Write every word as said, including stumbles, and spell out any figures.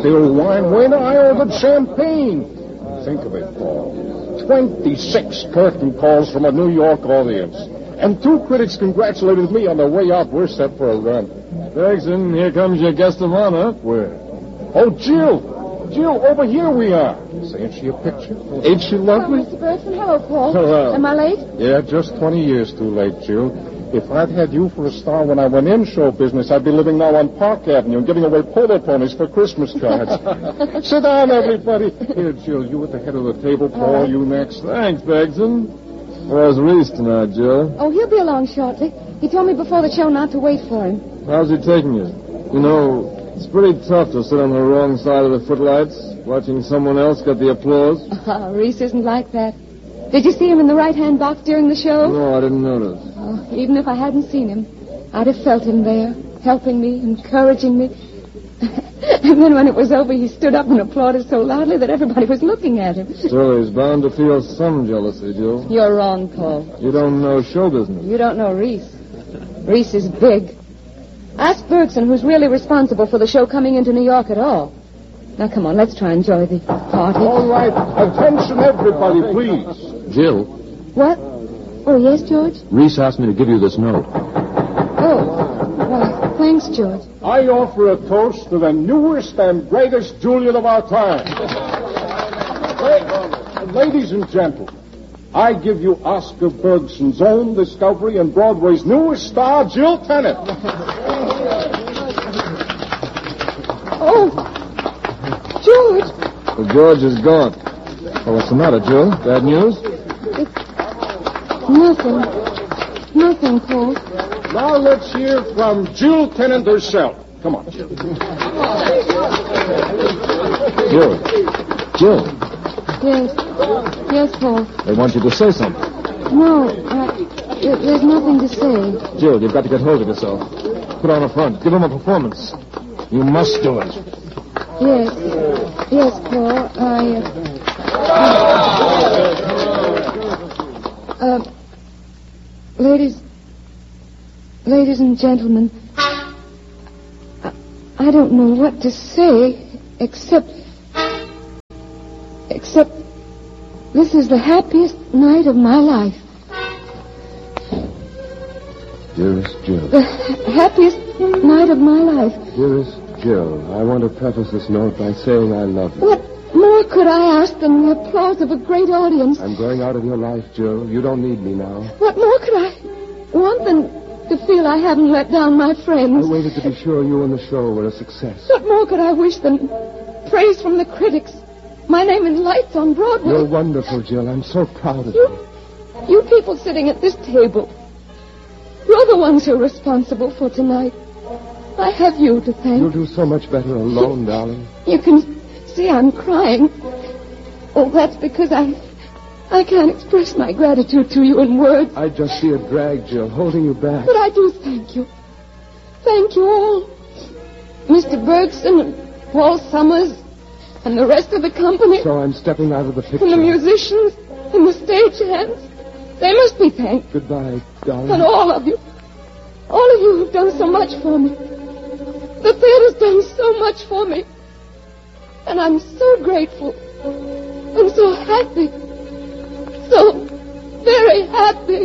still wine. When I ordered champagne. Think of it, Paul. twenty-six curtain calls from a New York audience. And two critics congratulated me on the way out. We're set for a run. Gregson, here comes your guest of honor. Where? Oh, Jill. Jill, over here we are. Say, ain't she a picture? Ain't she lovely? Oh, Mister Bergson, hello, Paul. Hello. Am I late? Yeah, just twenty years too late, Jill. If I'd had you for a star when I went in show business, I'd be living now on Park Avenue and giving away polo ponies for Christmas cards. Sit down, everybody. Here, Jill, you at the head of the table. Paul, right. You next. Thanks, Gregson. Where's Reese tonight, Jill? Oh, he'll be along shortly. He told me before the show not to wait for him. How's he taking you? You know, it's pretty tough to sit on the wrong side of the footlights, watching someone else get the applause. Oh, Reese isn't like that. Did you see him in the right-hand box during the show? No, I didn't notice. Oh, even if I hadn't seen him, I'd have felt him there, helping me, encouraging me. And then when it was over, he stood up and applauded so loudly that everybody was looking at him. Still, he's bound to feel some jealousy, Jill. You're wrong, Paul. You don't know show business. You don't know Reese. Reese is big. Ask Bergson, who's really responsible for the show coming into New York at all. Now, come on, let's try and enjoy the party. All right. Attention, everybody, please. Jill. What? Oh, yes, George? Reese asked me to give you this note. Oh, well, thanks, George. I offer a toast to the newest and greatest Juliet of our time. Ladies and gentlemen, I give you Oscar Bergson's own discovery and Broadway's newest star, Jill Tennant. Oh, George. Well, George is gone. Oh, what's the matter, Jill? Bad news? It's nothing. Nothing, Paul. Now let's hear from Jill Tennant herself. Come on, Jill. Jill. Jill. Yes. Yes, Paul. They want you to say something. No, I, there, there's nothing to say. Jill, you've got to get hold of yourself. Put on a front. Give them a performance. You must do it. Yes. Yes, Paul. I, uh... uh ladies... Ladies and gentlemen, I, I don't know what to say, except... Except... This is the happiest night of my life. Dearest Jill. The ha- happiest night of my life. Dearest Jill, I want to preface this note by saying I love you. What more could I ask than the applause of a great audience? I'm going out of your life, Jill. You don't need me now. What more could I want than to feel I haven't let down my friends? I waited to be sure you and the show were a success. What more could I wish than praise from the critics? My name in lights on Broadway. You're wonderful, Jill. I'm so proud of you. you. You people sitting at this table, you're the ones who are responsible for tonight. I have you to thank. You'll do so much better alone, darling. You can see I'm crying. Oh, that's because I... I can't express my gratitude to you in words. I just see a drag, Jill, holding you back. But I do thank you. Thank you all. Mister Bergson and Paul Summers and the rest of the company. So I'm stepping out of the picture. And the musicians and the stagehands. They must be thanked. Goodbye, darling. And all of you. All of you who've done so much for me. The theater's done so much for me. And I'm so grateful. And so happy. So very happy.